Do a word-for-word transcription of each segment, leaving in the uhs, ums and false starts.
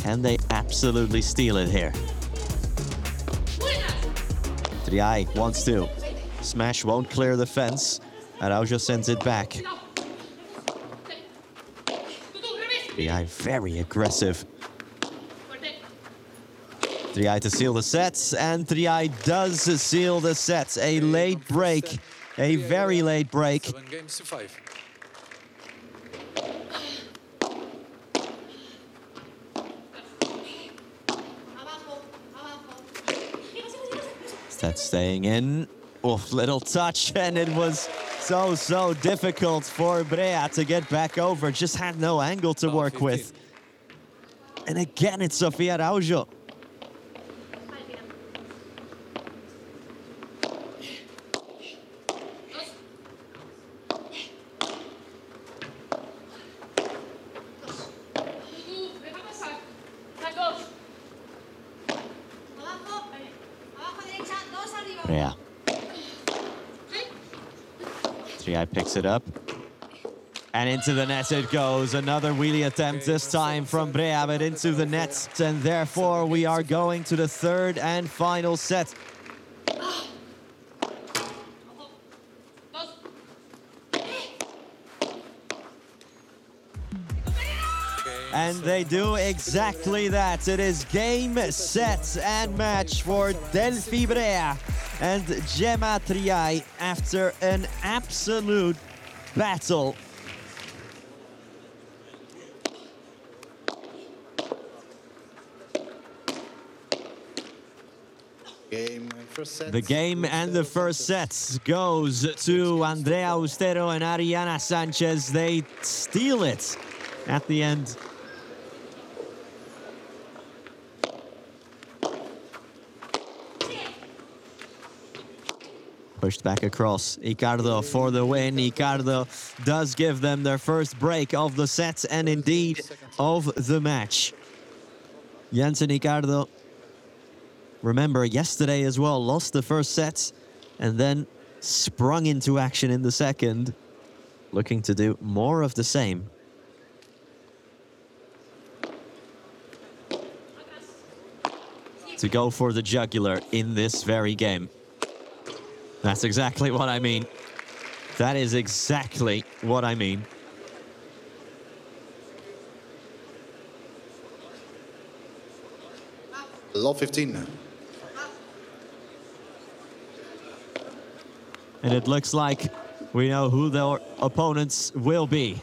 Can they absolutely steal it here? Triay wants to. Smash won't clear the fence. Araujo sends it back. Triay very aggressive. Triay to seal the sets, and Triay does seal the sets. A late break, a very late break. Seven games to five. That's staying in. Oh, little touch, and it was so, so difficult for Brea to get back over. Just had no angle to work with. And again, it's Sofia Araujo. Yeah. Triay picks it up. And into the net it goes. Another wheelie attempt, this time from Brea, but into the net. And therefore we are going to the third and final set. And they do exactly that. It is game, set, and match for Delphi Brea and Gemma Triay after an absolute battle. Game and first set. The game and the first set goes to Andrea Austero and Ariana Sanchez. They steal it at the end. Pushed back across. Icardo for the win. Icardo does give them their first break of the set and indeed of the match. Jensen Icardo, remember yesterday as well, lost the first set and then sprung into action in the second, looking to do more of the same. To go for the jugular in this very game. That's exactly what I mean. That is exactly what I mean. Low fifteen. And it looks like we know who their opponents will be.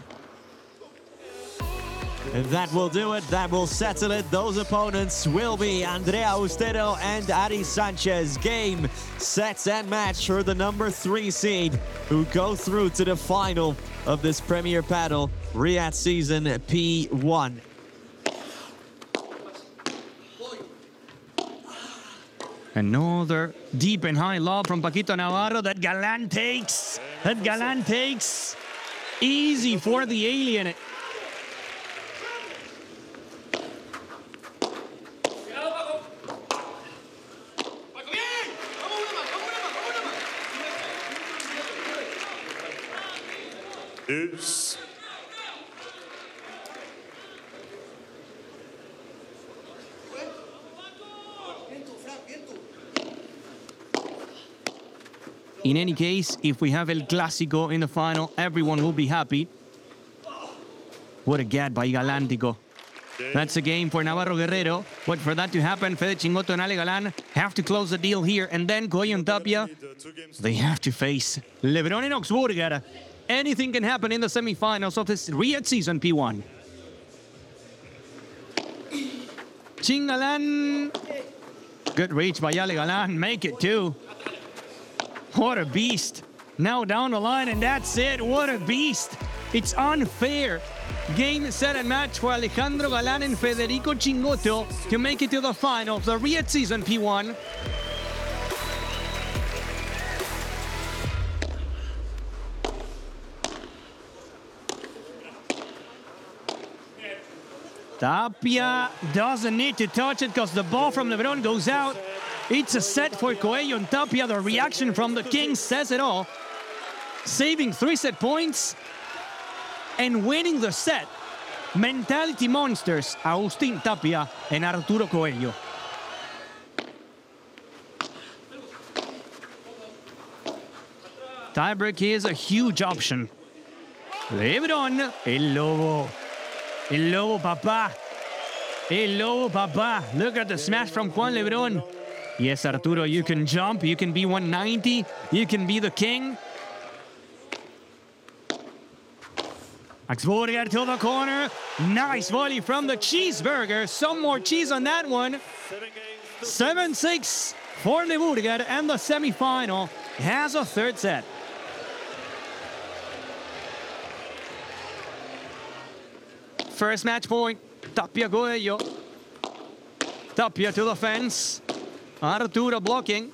And that will do it. That will settle it. Those opponents will be Andrea Austero and Ari Sanchez. Game, sets, and match for the number three seed who go through to the final of this Premier Padel Riyadh Season P one. Another deep and high lob from Paquito Navarro that Galan takes. That Galan takes. Easy for the alien. Oops. In any case, if we have El Clásico in the final, everyone will be happy. What a get by Galántico. That's a game for Navarro Guerrero. But for that to happen, Fede Chingoto and Ale Galan have to close the deal here. And then Coello and Tapia, they have to face Lebron and Oxburger. Anything can happen in the semifinals of this Riyadh Season P one. Chingalan. Good reach by Ale Galan. Make it two. What a beast. Now down the line, and that's it. What a beast. It's unfair. Game, set, and match for Alejandro Galan and Federico Chingoto to make it to the final of the Riyadh Season P one. Tapia doesn't need to touch it because the ball from Lebron goes out. It's a set for Coello and Tapia. The reaction from the Kings says it all. Saving three set points and winning the set. Mentality Monsters, Agustín Tapia and Arturo Coelho. Tiebreak is a huge option. LeBron, el Lobo. El Lobo, papá. El Lobo, papá. Look at the smash from Juan LeBron. Yes, Arturo, you can jump. You can be one ninety. You can be the king. Axburger to the corner. Nice volley from the cheeseburger. Some more cheese on that one. seven six for Leburger, and the semifinal has a third set. First match point, Tapia Coelho. Tapia to the fence. Arturo blocking.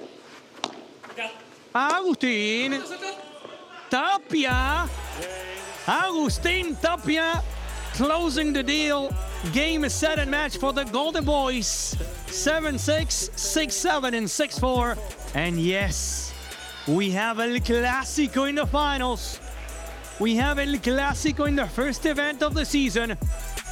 Agustín. Tapia. Agustín Tapia closing the deal. Game is set and match for the Golden Boys. seven six, six seven, and six four. And yes, we have El Clásico in the finals. We have El Clásico in the first event of the season.